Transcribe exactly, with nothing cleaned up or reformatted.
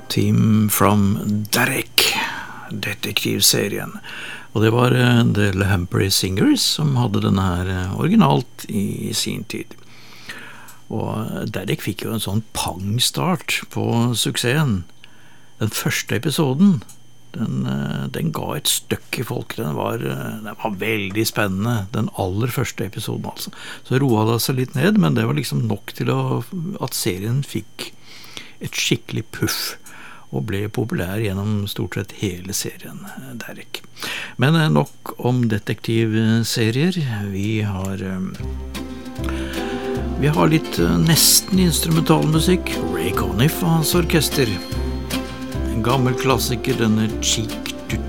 Team from Derek, detektivserien. Og det var The Lamprey Singers som hadde denne her originalt i sin tid. Og Derek fikk jo en sånn pangstart på suksessen. Den første episoden, den, den ga et støkk i folk. Den var, den var veldig spennende, den aller første episoden altså. Så roa det seg litt ned, men det var liksom nok til å, at serien fikk et skikkelig puff og ble populær gjennom stort sett hele serien Derek. Men nok om detektivserier. Vi har vi har litt nesten instrumentalmusikk. Ray Conniff og hans orkester. En gammel klassiker, denne Cheek